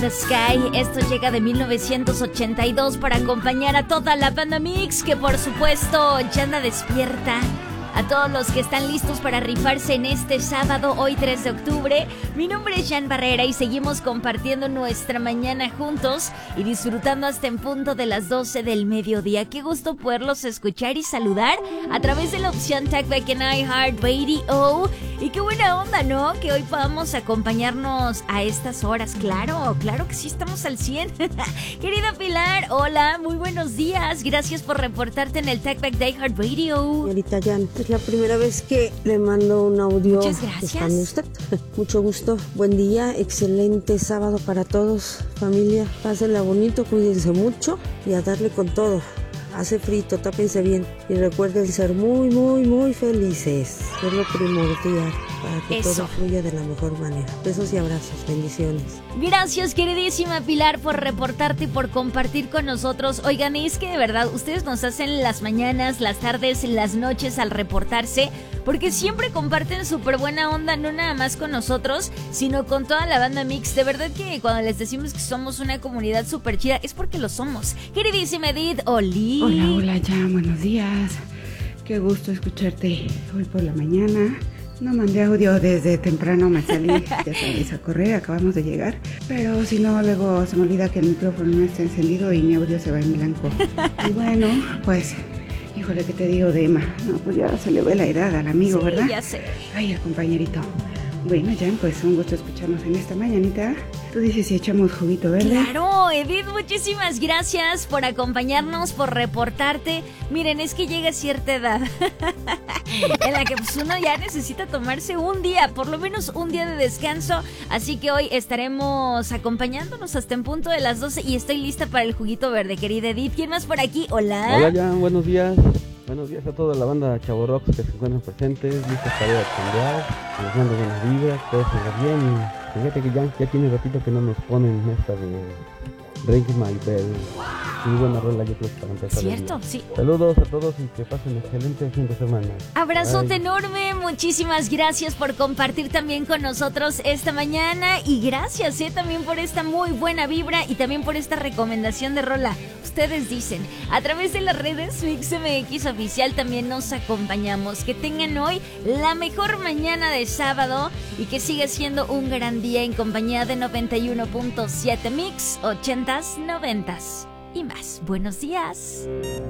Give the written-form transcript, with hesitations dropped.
The Sky. Esto llega de 1982 para acompañar a toda la banda Mix, que por supuesto ya anda despierta. A todos los que están listos para rifarse en este sábado, hoy 3 de octubre. Mi nombre es Jan Barrera y seguimos compartiendo nuestra mañana juntos y disfrutando hasta en punto de las 12 del mediodía. Qué gusto poderlos escuchar y saludar a través de la opción Talkback en iHeartRadio. Y qué buena onda, ¿no? Que hoy podamos acompañarnos a estas horas. Claro que sí, estamos al 100. Querida Pilar, hola, muy buenos días. Gracias por reportarte en el Talkback de iHeartRadio. Señorita Jan, es la primera vez que le mando un audio. Muchas gracias. Estando usted. Mucho gusto. Buen día, excelente sábado para todos. Familia, pásenla bonito, cuídense mucho y a darle con todo. Hace frito, tápense bien y recuerden ser muy felices. Es lo primordial para que todo fluya de la mejor manera. Besos y abrazos, bendiciones. Gracias, queridísima Pilar, por reportarte y por compartir con nosotros. Oigan, es que de verdad ustedes nos hacen las mañanas, las tardes, las noches al reportarse, porque siempre comparten súper buena onda, no nada más con nosotros, sino con toda la banda Mix. De verdad que cuando les decimos que somos una comunidad súper chida, es porque lo somos. Queridísima Edith, Oli. Hola, Jan, buenos días. Qué gusto escucharte hoy por la mañana. No mandé audio desde temprano, me salí, ya sabéis, a correr, acabamos de llegar. Pero si no, luego se me olvida que el micrófono no está encendido y mi audio se va en blanco. Y bueno, pues, híjole, ¿qué te digo de Emma? No, pues ya se le ve la edad al amigo, sí, ¿verdad? Ya sé. Ay, el compañerito. Bueno, Jan, pues un gusto escucharnos en esta mañanita. Tú dices si echamos juguito verde. Claro, Edith, muchísimas gracias por acompañarnos, por reportarte. Miren, es que llega cierta edad en la que pues, uno ya necesita tomarse un día, por lo menos un día de descanso. Así que hoy estaremos acompañándonos hasta en punto de las 12 y estoy lista para el juguito verde, querida Edith. ¿Quién más por aquí? Hola. Hola, Jan, buenos días. Buenos días a toda la banda Chavo Rocks que se encuentran presentes, listos para ir a cambiar, les mando buenas vibras, todo salga bien. Y fíjate que ya tiene ratito que no nos ponen esta de Ring My Bell. Muy buena rola, yo creo que para empezar. Cierto, sí. Saludos a todos y que pasen excelente fin de semana. Abrazote enorme, muchísimas gracias por compartir también con nosotros esta mañana y gracias también por esta muy buena vibra y también por esta recomendación de rola. Ustedes dicen, a través de las redes MixMX Oficial también nos acompañamos. Que tengan hoy la mejor mañana de sábado y que siga siendo un gran día en compañía de 91.7 Mix, 80s, 90s y más. Buenos días.